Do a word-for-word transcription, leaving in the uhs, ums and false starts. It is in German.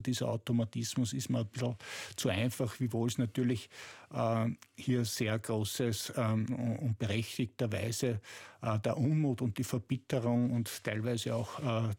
Dieser Automatismus ist mir ein bisschen zu einfach, wiewohl es natürlich äh, hier sehr großes ähm, und berechtigterweise äh, der Unmut und die Verbitterung und teilweise auch äh,